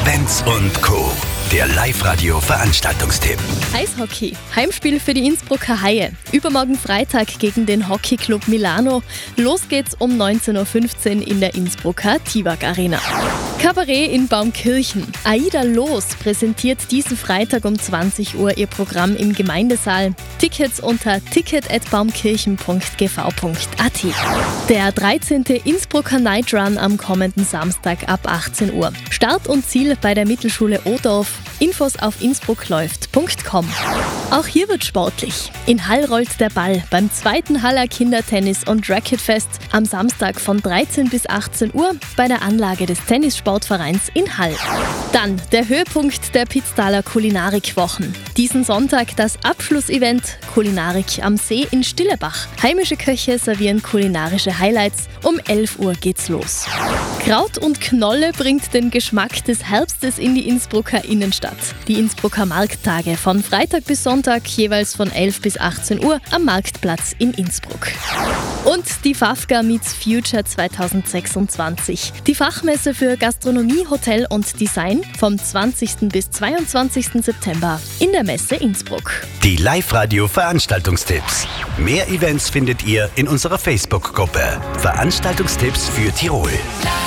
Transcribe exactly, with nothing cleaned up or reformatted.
Benz und Co. Der Live-Radio-Veranstaltungstipp. Eishockey. Heimspiel für die Innsbrucker Haie. Übermorgen Freitag gegen den Hockeyclub Milano. Los geht's um neunzehn Uhr fünfzehn in der Innsbrucker Tivag Arena. Kabarett in Baumkirchen. Aida Loos präsentiert diesen Freitag um zwanzig Uhr ihr Programm im Gemeindesaal. Tickets unter ticket at baumkirchen punkt g v punkt a t. Der dreizehnte Innsbrucker Night Run am kommenden Samstag ab achtzehn Uhr. Start und Ziel bei der Mittelschule Odorf. Infos auf innsbruckläuft punkt com. Auch hier wird sportlich. In Hall rollt der Ball beim zweiten Haller Kindertennis- und Racketfest am Samstag von dreizehn bis achtzehn Uhr bei der Anlage des Tennissportvereins in Hall. Dann der Höhepunkt der Pitztaler Kulinarikwochen. Diesen Sonntag das Abschlussevent Kulinarik am See in Stillebach. Heimische Köche servieren kulinarische Highlights. Um elf Uhr geht's los. Kraut und Knolle bringt den Geschmack des Herbstes in die Innsbrucker Innenstadt. Die Innsbrucker Markttage von Freitag bis Sonntag jeweils von elf bis achtzehn Uhr am Marktplatz in Innsbruck. Und die Fafga Meets Future zweitausendsechsundzwanzig. Die Fachmesse für Gastronomie, Hotel und Design vom zwanzigsten bis zweiundzwanzigsten September in der Messe Innsbruck. Die Live-Radio-Veranstaltungstipps. Mehr Events findet ihr in unserer Facebook-Gruppe. Veranstaltungstipps für Tirol.